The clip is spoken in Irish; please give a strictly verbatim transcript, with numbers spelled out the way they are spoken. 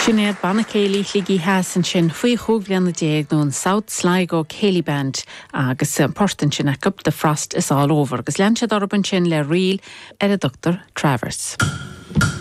Sinead banna céilí ligí heas an sin faoi chúgleanna déag nó an South Sligo Céilí Band agus an postan sin a cup the frost is all over agus leanse darban sin le riil ar a Doctor Travers.